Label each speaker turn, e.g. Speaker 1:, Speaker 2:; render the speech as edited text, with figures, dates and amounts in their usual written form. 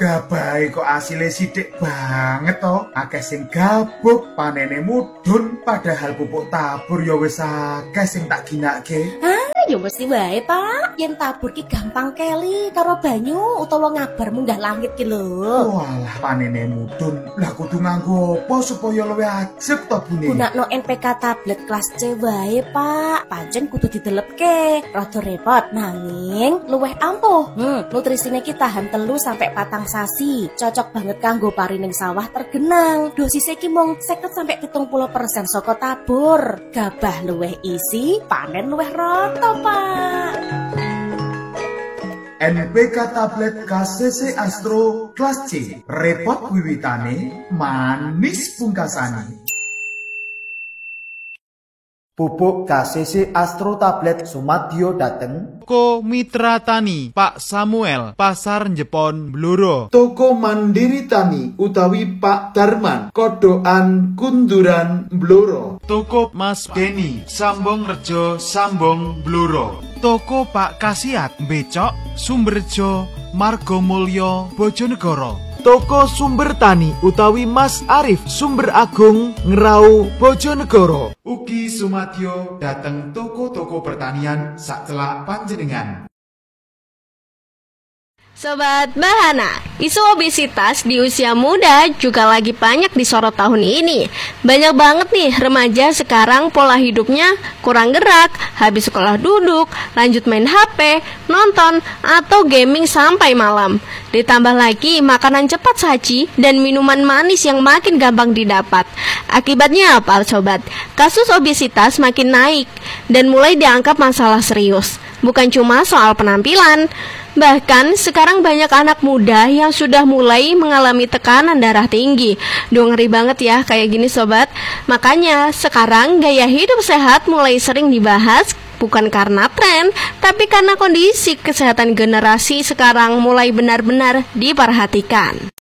Speaker 1: gabahe kok asile sithik banget to. Akeh sing gabuk, panene mudhun, padahal pupuk tabur ya wis akeh sing tak ginake.
Speaker 2: Ya mesti wae, Pak. Yen tabur ki gampang keli karo banyu utawa ngabar munggah langit ki lho.
Speaker 1: Walah panene mudhun. Lah kudu nganggo apa supaya luwih ajeg to bune?
Speaker 2: Gunakno NPK tablet kelas C wae, Pak. Pancen kudu didelepke. Rada repot nanging luwih ampuh. Nutrisine ki tahan 3 sampai 4 sasi. Cocok banget kanggo parining sawah tergenang. Dosise ki mung 50 sampai 70% saka tabur. Gabah luwih isi, panen luwih rata, Pak.
Speaker 1: NPK tablet KCC Astro kelas C. Repot wiwitane, manis pungkasane.
Speaker 3: Pupuk KCC Astro tablet sumadyo dateng
Speaker 4: Toko Mitra Tani Pak Samuel, Pasar Jepon, Bluro.
Speaker 5: Toko Mandiri Tani utawi Pak Darman, Kodokan Kunduran, Bluro.
Speaker 4: Toko Mas Beni, Sambong Rejo, Sambong, Bluro. Toko Pak Kasiat, Becok, Sumberjo, Margomulyo, Bojonegoro.
Speaker 5: Toko Sumber Tani utawi Mas Arif, Sumber Agung, Ngerau, Bojonegoro.
Speaker 1: Ugi sumadyo dateng toko-toko pertanian sacelak panjenengan.
Speaker 6: Sobat Bahana, isu obesitas di usia muda juga lagi banyak disorot tahun ini. Banyak banget nih remaja sekarang pola hidupnya kurang gerak, habis sekolah duduk, lanjut main HP, nonton, atau gaming sampai malam. Ditambah lagi makanan cepat saji dan minuman manis yang makin gampang didapat. Akibatnya apa sobat? Kasus obesitas makin naik dan mulai dianggap masalah serius. Bukan cuma soal penampilan. Bahkan sekarang banyak anak muda yang sudah mulai mengalami tekanan darah tinggi. Duh, ngeri banget ya kayak gini sobat. Makanya sekarang gaya hidup sehat mulai sering dibahas. Bukan karena tren, tapi karena kondisi kesehatan generasi sekarang mulai benar-benar diperhatikan.